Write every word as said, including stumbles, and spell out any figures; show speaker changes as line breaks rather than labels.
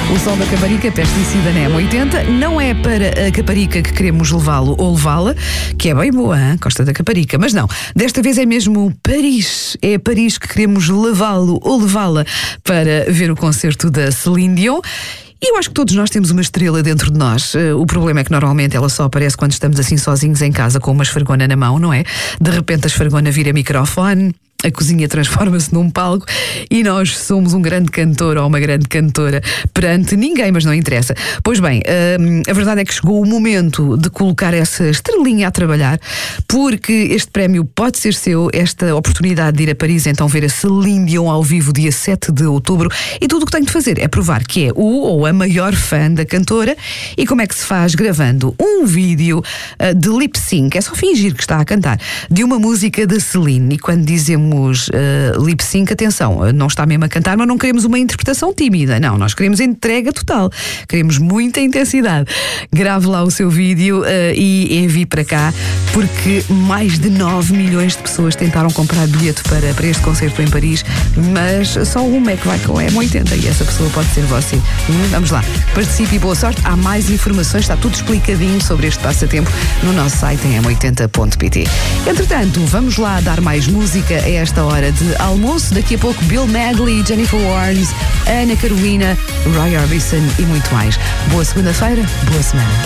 O som da Caparica, pesticida na M oitenta, não é para a Caparica que queremos levá-lo ou levá-la, que é bem boa, hein? Costa da Caparica, mas não, desta vez é mesmo Paris, é a Paris que queremos levá-lo ou levá-la para ver o concerto da Celine Dion. E eu acho que todos nós temos uma estrela dentro de nós. O problema é que normalmente ela só aparece quando estamos assim sozinhos em casa com uma esfregona na mão, não é? De repente a esfregona vira microfone, a cozinha transforma-se num palco e nós somos um grande cantor ou uma grande cantora perante ninguém, mas não interessa. Pois bem, a verdade é que chegou o momento de colocar essa estrelinha a trabalhar, porque este prémio pode ser seu, esta oportunidade de ir a Paris então ver a Celine Dion ao vivo dia sete de outubro, e tudo o que tem de fazer é provar que é o ou a maior fã da cantora. E como é que se faz? Gravando um vídeo uh, de lip sync, é só fingir que está a cantar, de uma música da Celine. E quando dizemos Uh, lip sync, atenção, não está mesmo a cantar, mas não queremos uma interpretação tímida, não, nós queremos entrega total, queremos muita intensidade. Grave lá o seu vídeo uh, e envie para cá, porque mais de nove milhões de pessoas tentaram comprar bilhete para, para este concerto em Paris, mas só uma é que vai com a M oitenta e essa pessoa pode ser você. Hum, vamos lá, participe e boa sorte. Há mais informações, está tudo explicadinho sobre este passatempo no nosso site em m oitenta ponto pt. Entretanto, vamos lá dar mais música a esta hora de almoço. Daqui a pouco Bill Medley, Jennifer Warnes, Ana Carolina, Roy Orbison e muito mais. Boa segunda-feira, boa semana.